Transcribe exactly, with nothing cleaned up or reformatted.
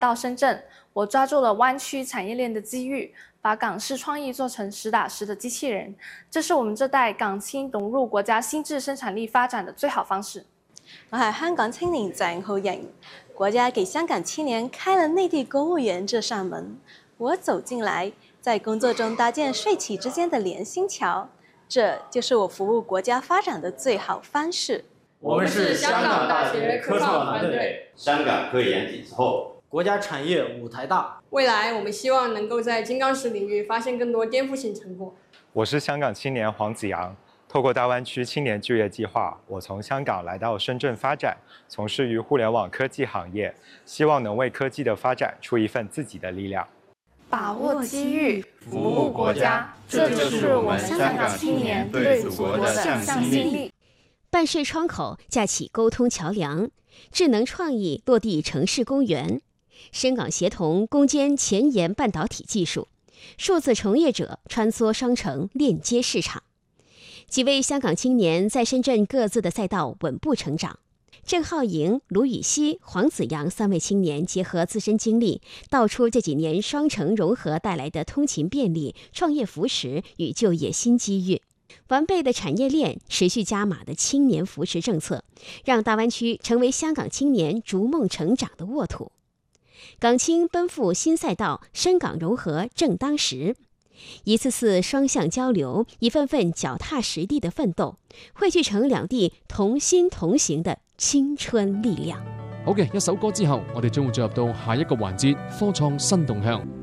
到深圳，我抓住了湾区产业链的机遇，把港式创意做成实打实的机器人。这是我们这代港青融入国家新质生产力发展的最好方式。 我係香港青年鄭浩瑩，國家給香港青年開了內地公務員這扇門。我走進來，在工作中搭建帥企之間的連心橋，這就是我服務國家發展的最好方式。 我們是香港大學科創團隊， 香港科研幾之後， 國家產業舞台大。 未來我們希望能夠在金剛石領域發現更多顛覆性成果。 我是香港青年黃子陽，透過大灣區青年就業計劃，我從香港來到深圳發展，從事於互聯網科技行業，希望能為科技的發展出一份自己的力量。 把握機遇，服務國家，這就是我們香港青年對祖國的向心力。 辦稅窗口架起溝通橋梁，智能創意落地城市公園，深港協同攻堅前沿半導體技術，數字從業者穿梭商城鏈接市場。幾位香港青年在深圳各自的賽道穩步成長。鄭浩瑩、盧雨曦、黃子陽三位青年結合自身經歷，道出這幾年雙城融合帶來的通勤便利、創業扶持與就業新機遇。完備的產業鏈、持續加碼的青年扶持政策，讓大灣區成為香港青年逐夢成長的沃土。港青奔赴新賽道，深港融合正當時。一次次雙向交流，一份份腳踏實地的奮鬥，匯聚成兩地同心同行的青春力量。 好嘅，一首歌之後，我哋將會進入到下一個環節——科創新動向。